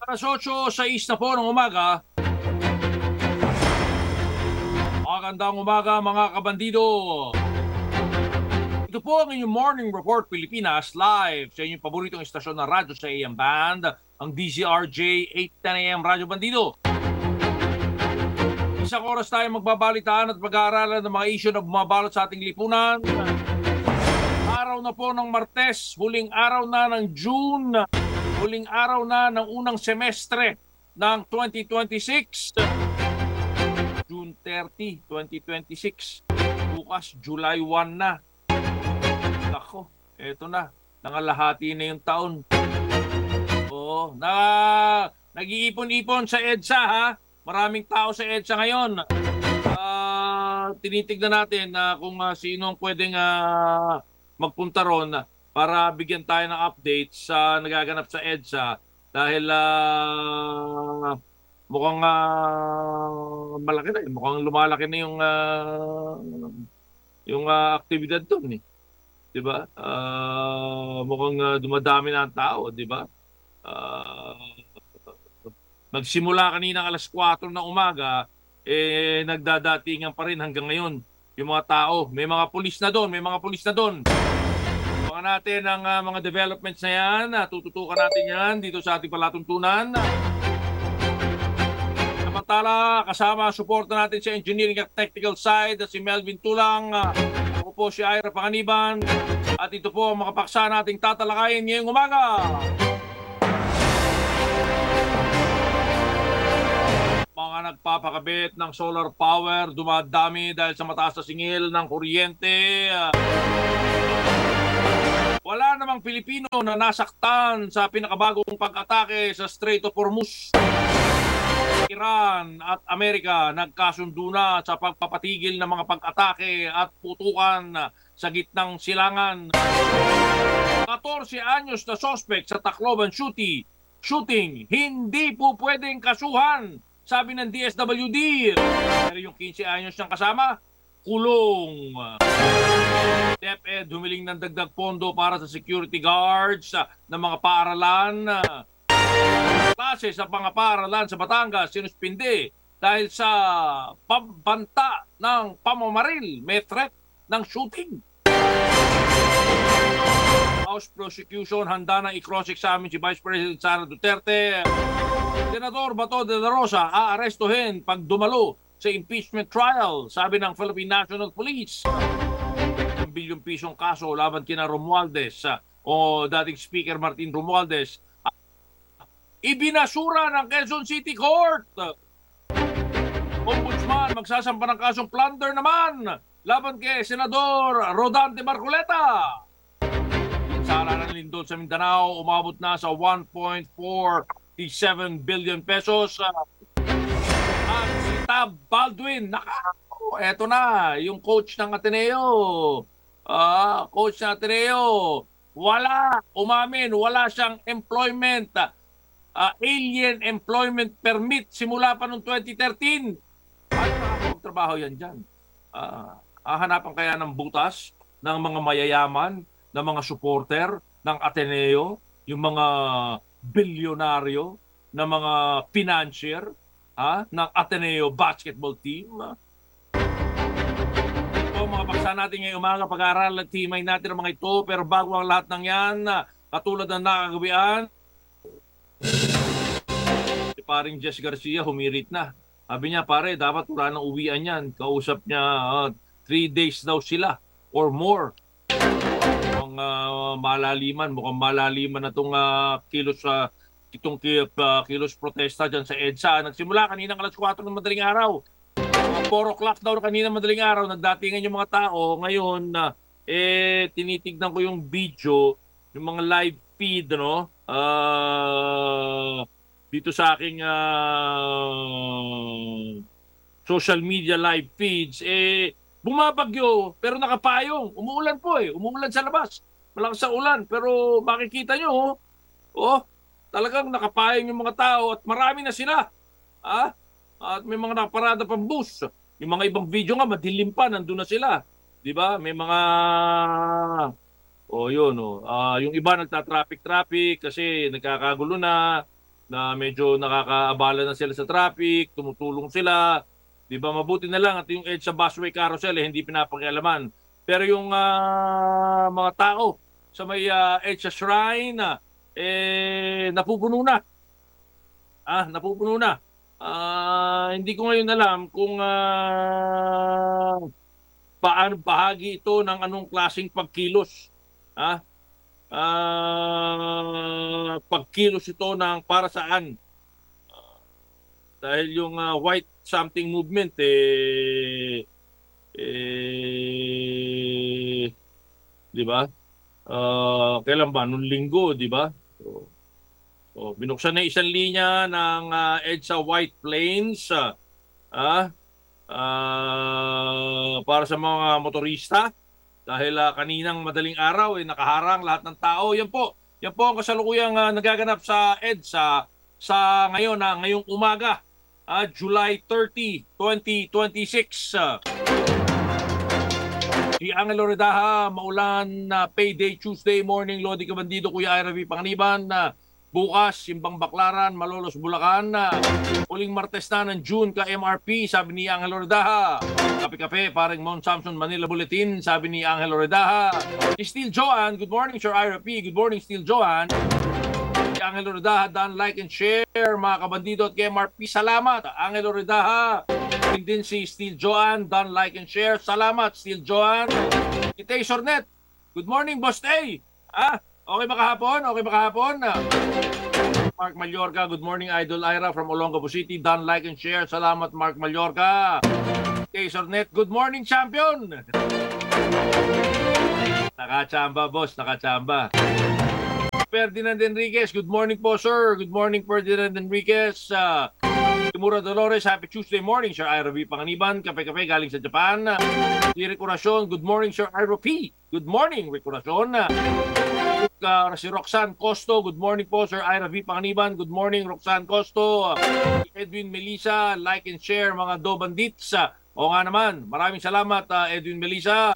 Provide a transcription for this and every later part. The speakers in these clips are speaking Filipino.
Alas 8:06 na po ng umaga. Magandang umaga mga kabandido. Ito po ang inyong Morning Report Pilipinas live sa inyong paboritong istasyon na radyo sa AM Band, ang DZRJ 810 AM Radyo Bandido. Isang oras tayo magbabalitaan at mag-aaralan ng mga isyu na bumabalot sa ating lipunan. Araw na po ng Martes, huling araw na ng June, huling araw na ng unang semestre ng 2026. June 30, 2026. Bukas, July 1 na. Nako, eto na. Nangalahati na yung taon. Oo, nag-iipon-ipon sa EDSA ha. Maraming tao sa EDSA ngayon. Tinitignan natin kung sino ang pwedeng magpunta ron para bigyan tayo ng update sa nagaganap sa EDSA dahil mukhang malaki na, mukhang lumalaki na yung aktibidad doon eh. 'Di ba? Mukhang dumadami na ang tao, 'di ba? Nagsimula kanina alas 4 ng umaga, nagdadatingan pa rin hanggang ngayon yung mga tao. May mga pulis na doon, may mga pulis na doon. Abangan natin ang mga developments na yan. Tututukan natin yan dito sa ating palatuntunan. Samantala, kasama suporta natin sa engineering at technical side si Melvin Tulang. Ako po si Ira Panganiban. At ito po ang makapaksa nating tatalakayin ngayong umaga. Mga nagpapakabit ng solar power, dumadami dahil sa mataas na singil ng kuryente. Wala namang Pilipino na nasaktan sa pinakabagong pag-atake sa Strait of Hormuz. Iran at Amerika nagkasundo na sa pagpapatigil ng mga pag-atake at putukan sa gitnang silangan. 14 anyos na suspect sa Tacloban shooting, hindi po pwedeng kasuhan, sabi ng DSWD. Pero yung 15 anyos niyang kasama, kulong. DepEd humiling ng dagdag pondo para sa security guards ng mga paaralan. Klase sa mga paaralan sa Batangas sinuspinde dahil sa pambanta ng pamamaril. May threat ng shooting. House prosecution handa na i-cross-examine si Vice President Sara Duterte. Senador Bato de la Rosa aarestuhin pag dumalo sa impeachment trial, sabi ng Philippine National Police. 1 bilyong pisong kaso laban kina Romualdez o dating Speaker Martin Romualdez ibinasura ng Quezon City Court. Ombudsman magsasampa ng kasong plunder naman laban kay Senador Rodante Marcoleta. Sara ng lindol sa Mindanao umabot na sa 1.47 billion pesos. At si Tab Baldwin, eto na, yung coach ng Ateneo. Coach ng Ateneo, umamin, wala siyang employment, alien employment permit simula pa noong 2013. Ano trabaho yan dyan? Hahanapan kaya ng butas ng mga mayayaman, ng mga supporter ng Ateneo, yung mga bilyonaryo, ng mga financier ng Ateneo basketball team. Ito mga paksa natin ngayong umaga, pag-aaral at timay natin ang mga ito, pero bago ang lahat ng yan, katulad ng nakagawian, si paring Jess Garcia humirit na. Sabi niya, pare, dapat wala nang uwian yan. Kausap niya, 3 days daw sila or more. Mukhang malaliman na itong kilos protesta dyan sa EDSA. Nagsimula kaninang alas 4 ng madaling araw. 4 o'clock daw kaninang madaling araw, nagdatingan yung mga tao. Ngayon, tinitignan ko yung video, yung mga live feed, dito sa aking social media live feeds, bumabagyo pero nakapayong. Umuulan po umuulan sa labas. Malakas sa ulan pero makikita nyo, talagang nakapayong yung mga tao at marami na sila. At may mga nakaparada pang bus. Yung mga ibang video nga madilim pa, nandun na sila. 'Di ba? May mga yun yung iba nagta-traffic kasi nagkakagulo na. na medyo nakakaabala na sila sa traffic, tumutulong sila. Di ba, mabuti na lang at yung EDSA busway carousel hindi pinapakialaman. Pero yung mga tao sa may EDSA Shrine, napupuno na. Napupuno na. Hindi ko ngayon alam kung paano bahagi ito ng anong klaseng pagkilos. Ah, Pagkilos ito ng para saan? Dahil yung white something movement di ba? Kailan ba? Nung linggo, di ba? So, binuksan na isang linya ng EDSA White Plains para sa mga motorista dahil kaninang madaling araw nakaharang lahat ng tao. Yan po ang kasalukuyang nagaganap sa EDSA sa ngayong umaga, July 30, 2026. Si Angelo Redaha, maulan na payday Tuesday morning. Lodi Cabandido, Kuya Ira V. Panganiban. Bukas, Simbang Baclaran, Malolos, Bulacan. Uling Martes na ng June ka MRP, sabi ni Angelo Redaha. Kape-kape, paring Mount Samson Manila Bulletin, sabi ni Angelo Redaha. Steel Joan, good morning, Sir Ira P. Good morning, Steel Joan. Si Angelo Redaha, done like and share, mga kabandido at MRP. Salamat, Angelo Redaha. Din si Steel Joan, done like and share. Salamat, Steel Joan. Si Tay Sornet, good morning, Boss Tay. Okay ba kahapon? Mark Mallorca, good morning, Idol Ira from Olongapo City. Done like and share. Salamat, Mark Mallorca. Tay Sornet, good morning, champion. Nakachamba, boss, nakachamba. Ferdinand Enriquez, good morning po, sir. Good morning, Ferdinand Enriquez. Timura Dolores, happy Tuesday morning, Sir Ira V. Panganiban. Kape-kape galing sa Japan. Si Rico Racion, good morning, Sir Ira P. Good morning, Rico Racion. Si Roxanne Costo, good morning po, Sir Ira V. Panganiban. Good morning, Roxanne Costo. Si Edwin Melisa, like and share, mga do bandits. O nga naman, maraming salamat, Edwin Melisa.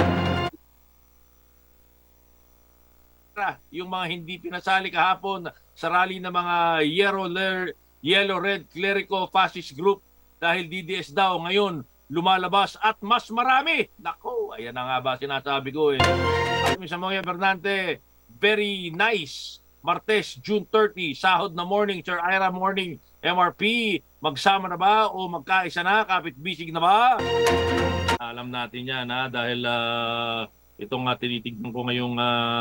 Yung mga hindi pinasali kahapon sa rally ng mga Yellow Red Clerico Fascist Group dahil DDS daw ngayon lumalabas at mas marami. Nako, ayan na nga ba sinasabi ko At sa mga Bernante, very nice. Martes, June 30, sahod na morning, Sir Ira morning, MRP. Magsama na ba o magkaisa na? Kapit-bisig na ba? Alam natin yan dahil itong tinitignan ko ngayong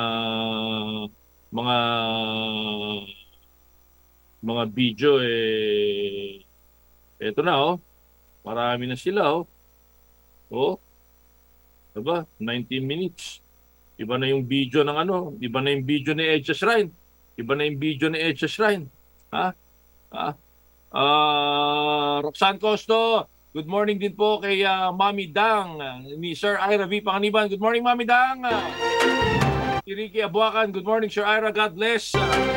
mga video eto na marami na sila diba 19 minutes, iba na yung video ng iba na yung video ni EDSA Shrine, Roxanne Costo, good morning din po kay Mami Dang ni Sir Ira V. Panganiban. Good morning, Mami Dang. Si Ricky Abuacan, good morning, Sir Ira. God bless.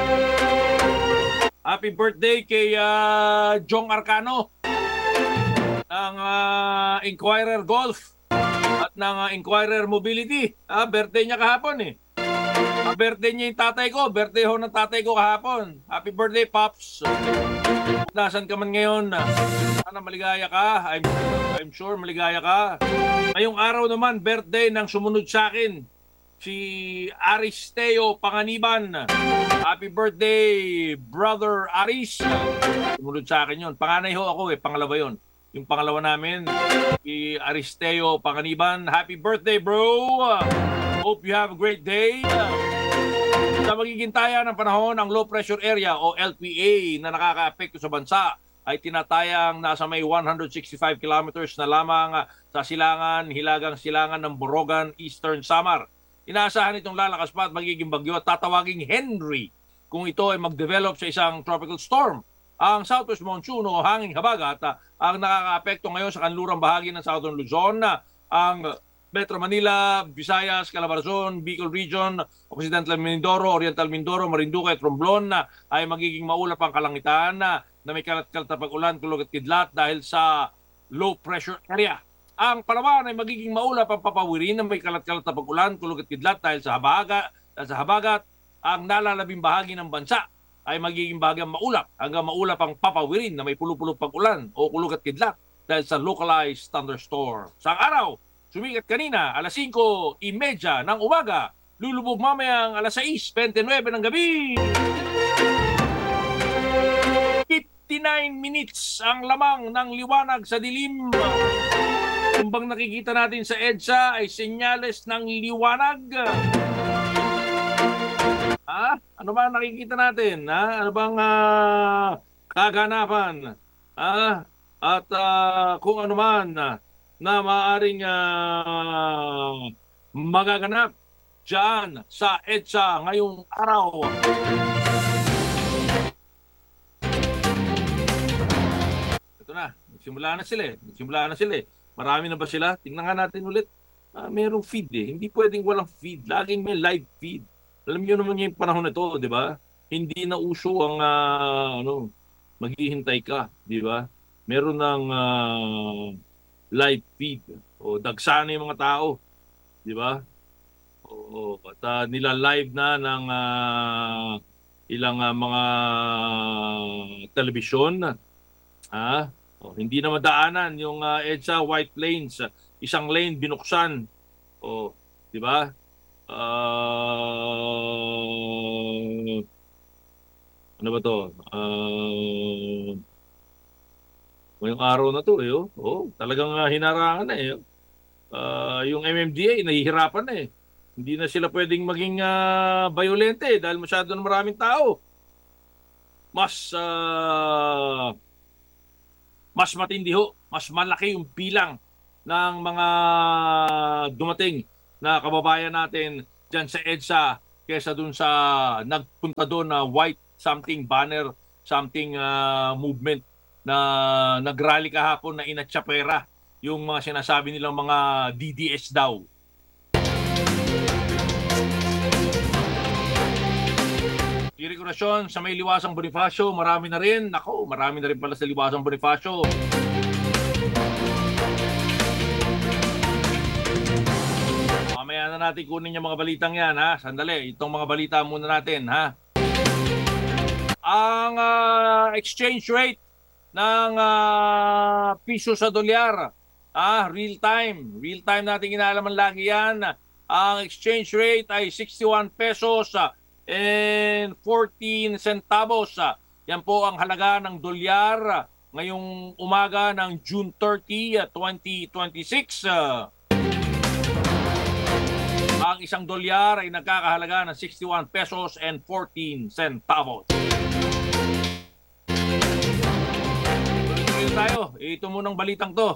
Happy birthday kay Jong Arcano ng Inquirer Golf at ng Inquirer Mobility. Birthday niya kahapon birthday niya yung tatay ko. Birthday ho ng tatay ko kahapon. Happy birthday, Pops. Nasaan ka man ngayon? Sana maligaya ka. I'm sure maligaya ka. Ngayong araw naman, birthday ng sumunod sa akin, si Aristeo Panganiban. Happy birthday, Brother Aris. Sumunod sa akin yun. Panganay ho ako pangalawa yun. Yung pangalawa namin, si Aristeo Panganiban. Happy birthday, bro! Hope you have a great day. Sa magiging taya ng panahon, ang low pressure area o LPA na nakaka-apekto sa bansa ay tinatayang nasa may 165 kilometers na lamang sa hilagang silangan ng Borogan, Eastern Samar. Inaasahan itong lalakas pa at magiging bagyo at tatawaging Henry kung ito ay mag-develop sa isang tropical storm. Ang southwest monsoon o hanging habagat ang nakaka-apekto ngayon sa kanlurang bahagi ng Southern Luzon, ang Metro Manila, Visayas, Calabarzon, Bicol Region, Occidental Mindoro, Oriental Mindoro, Marinduque at Romblon ay magiging maulap ang kalangitan na may kalat-kalat na pag-ulan, kulog at kidlat dahil sa low pressure area. Ang Palawan ay magiging maulap ang papawirin na may kalat-kalat na pag-ulan, kulog at kidlat dahil sa habagat ang nalalabing bahagi ng bansa. ay magiging bahagyang maulap hanggang maulap ang papawirin na may pulupulong pag-ulan o kulog at kidlat dahil sa localized thunderstorm. Sa araw, sumikat kanina alas 5:30 ng umaga, lulubog mamayang alas 6:29 ng gabi. 59 minutes ang lamang ng liwanag sa dilim. Kung bang nakikita natin sa EDSA ay senyales ng liwanag. Ano ba nakikita natin? Ano bang kaganapan? At kung ano man na maaaring magaganap dyan sa EDSA ngayong araw. Ito na, nagsimula na sila eh. Marami na ba sila? Tingnan nga natin ulit. Merong feed eh. Hindi pwedeng walang feed. Laging may live feed. Alam niyo naman yung panahon na ito, di ba? Hindi na uso ang maghihintay ka, di ba? Meron ng live feed. O dagsa na yung mga tao, di ba? O at nila-live na ng ilang mga telebisyon. Hindi na madaanan yung EDSA White Plains. Isang lane binuksan. Di ba? Ano ba to? Ngayong araw na to talagang hinarangan na yung MMDA nahihirapan na Hindi na sila pwedeng maging violente dahil masyado na maraming tao. Mas matindi mas malaki yung bilang ng mga dumating na kababayan natin dyan sa EDSA kesa dun sa nagpunta doon na white something banner, something movement na nagrally kahapon na inatsapera yung mga sinasabi nilang mga DDS daw. Irigorasyon sa may Liwasang Bonifacio, marami na rin. Marami na rin pala sa Liwasang Bonifacio. Mamaya na natin kunin yung mga balitang yan, Sandali, itong mga balita muna natin, Ang exchange rate ng piso sa dolyar, real time natin inaalaman lagi yan. Ang exchange rate ay 61 pesos and 14 centavos. Yan po ang halaga ng dolyar ngayong umaga ng June 30, 2026. Ang isang dolyar ay nagkakahalaga ng 61 pesos and 14 centavos. Tuloy tayo. Ito munang balitang to.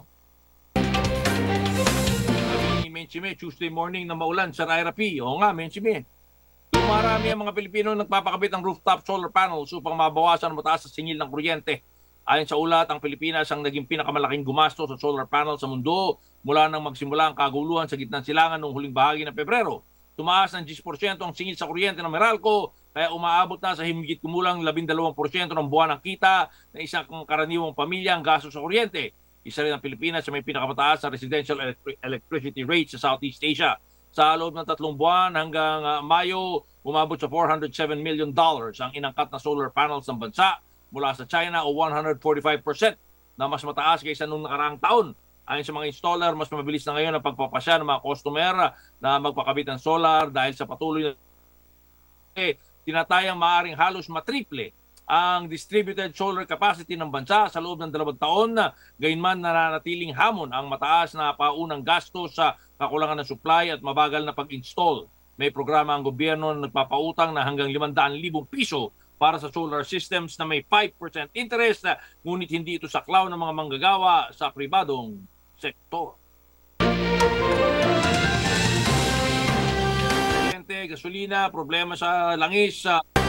Sabi ni Menchime, Tuesday morning na maulan sa Raira P. Oo nga, Menchime. Marami ang mga Pilipino nagpapakabit ng rooftop solar panels upang mabawasan ang mataas sa singil ng kuryente. Ayon sa ulat, ang Pilipinas ang naging pinakamalaking gumasto sa solar panel sa mundo mula nang magsimula ang kaguluhan sa gitnang silangan noong huling bahagi ng Pebrero. Tumaas ng 10% ang singil sa kuryente ng Meralco, kaya umaabot na sa higit kumulang 12% ng buwan ng kita ng isang karaniwang pamilya ang gasto sa kuryente. Isa rin ang Pilipinas sa may pinakamataas na residential electricity rate sa Southeast Asia. Sa loob ng 3 buwan hanggang Mayo, umabot sa $407 million ang inangkat na solar panels ng bansa mula sa China o 145% na mas mataas kaysa noong nakaraang taon. Ayon sa mga installer, mas mabilis na ngayon ang pagpapasya ng mga customer na magpakabit ng solar dahil sa patuloy na tinatayang maaaring halos matriple ang distributed solar capacity ng bansa sa loob ng 2 taon. Gayunman nananatiling hamon ang mataas na paunang gasto sa kakulangan ng supply at mabagal na pag-install. May programa ang gobyerno na nagpapautang na hanggang 500,000 piso para sa solar systems na may 5% interest, ngunit hindi ito saklaw ng mga manggagawa sa pribadong sektor. Gasolina, problema sa langis,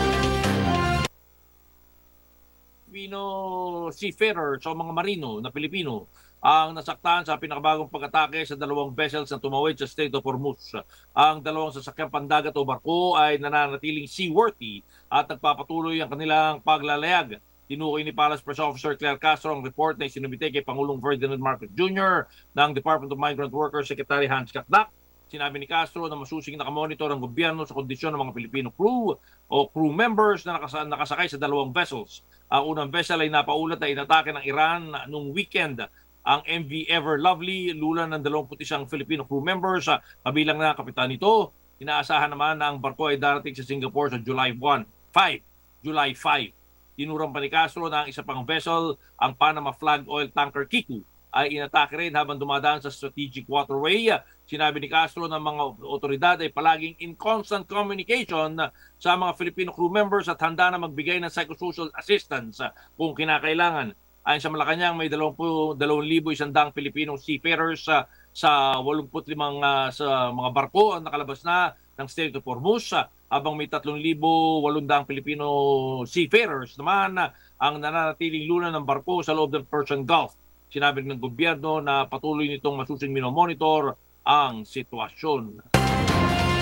seafarer o mga marino na Pilipino ang nasaktan sa pinakabagong pag-atake sa 2 vessels na tumawid sa Strait of Hormuz. Ang 2 sasakyang pandagat o barko ay nananatiling seaworthy at nagpapatuloy ang kanilang paglalayag. Tinukoy ni Palace Press Officer Claire Castro ang report na isinumite kay Pangulong Ferdinand Marcos Jr. ng Department of Migrant Workers Secretary Hans Kakdak Sinabi ni Castro na masusing nakamonitor ang gobyerno sa kondisyon ng mga Pilipino crew o crew members na nakasakay sa dalawang vessels. Ang unang vessel ay napaulat na inatake ng Iran noong weekend. Ang MV Ever Lovely, lula ng 21 Filipino crew members, kabilang na ang kapitan nito. Inaasahan naman na ang barko ay darating sa Singapore sa July 5. Tinurang pa ni Castro na ang isa pang vessel, ang Panama Flag Oil Tanker Kiku, ay inatake rin habang dumadaan sa strategic waterway. Sinabi ni Castro na mga otoridad ay palaging in constant communication sa mga Filipino crew members at handa na magbigay ng psychosocial assistance kung kinakailangan. Ayon sa Malacanang, may 2,100 Pilipinong seafarers sa 85 sa mga barko ang nakalabas na ng Strait of Hormuz, habang may 3,800 Pilipino seafarers naman ang nananatiling luna ng barko sa loob ng Persian Gulf. Sinabi ng gobyerno na patuloy nitong masusing minomonitor ang sitwasyon.